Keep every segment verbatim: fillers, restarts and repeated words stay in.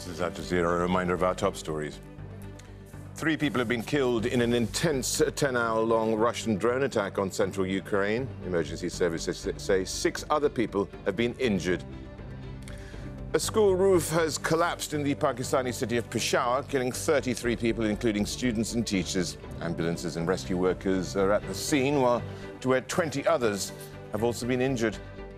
This is Al Jazeera, a reminder of our top stories. Three people have been killed in an intense ten-hour-long Russian drone attack on central Ukraine. Emergency services say six other people have been injured. A school roof has collapsed in the Pakistani city of Peshawar, killing thirty-three people, including students and teachers. Ambulances and rescue workers are at the scene, while twenty others have also been injured.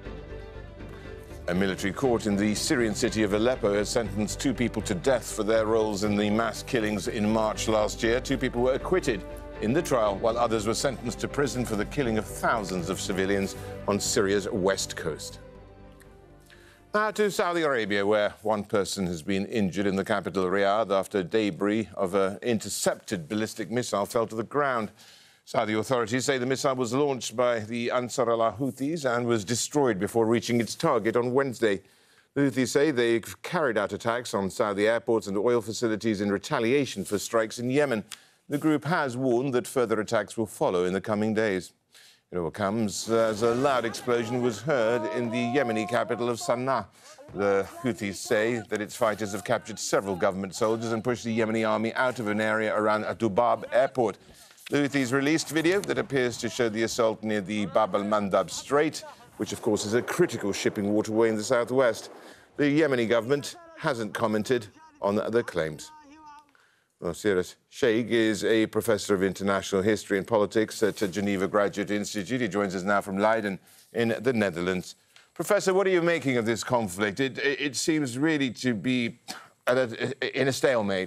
A military court in the Syrian city of Aleppo has sentenced two people to death for their roles in the mass killings in March last year. Two people were acquitted in the trial, while others were sentenced to prison for the killing of thousands of civilians on Syria's west coast. Now to Saudi Arabia, where one person has been injured in the capital, Riyadh, after debris of an intercepted ballistic missile fell to the ground. Saudi authorities say the missile was launched by the Ansar Allah Houthis and was destroyed before reaching its target on Wednesday. The Houthis say they've carried out attacks on Saudi airports and oil facilities in retaliation for strikes in Yemen. The group has warned that further attacks will follow in the coming days. It all comes as a loud explosion was heard in the Yemeni capital of Sana'a. The Houthis say that its fighters have captured several government soldiers and pushed the Yemeni army out of an area around Dubab airport. The Houthis released video that appears to show the assault near the Bab al-Mandab Strait, which of course is a critical shipping waterway in the southwest. The Yemeni government hasn't commented on the claims. Well, Cyrus Sheikh is a professor of international history and politics at Geneva Graduate Institute. He joins us now from Leiden in the Netherlands. Professor, what are you making of this conflict? It, it seems really to be at a, in a stalemate.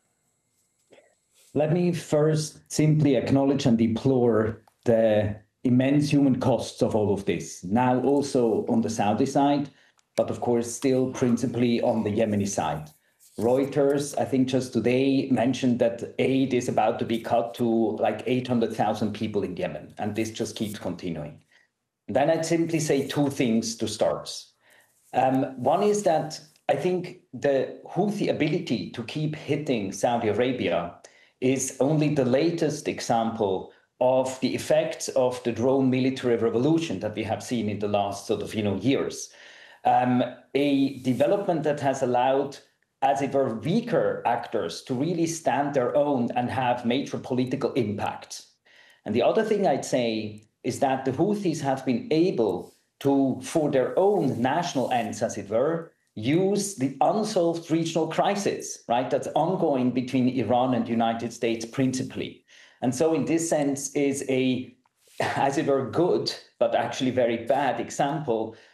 Let me first simply acknowledge and deplore the immense human costs of all of this. Now also on the Saudi side, but of course still principally on the Yemeni side. Reuters, I think just today, mentioned that aid is about to be cut to like eight hundred thousand people in Yemen, and this just keeps continuing. And then I'd simply say two things to start. Um, one is that I think the Houthi ability to keep hitting Saudi Arabia is only the latest example of the effects of the drone military revolution that we have seen in the last sort of, you know, years. Um, a development that has allowed, as it were, weaker actors to really stand their own and have major political impact. And the other thing I'd say is that the Houthis have been able to, for their own national ends, as it were, use the unsolved regional crisis, right, that's ongoing between Iran and the United States principally. And so in this sense is a, as it were, good, but actually very bad example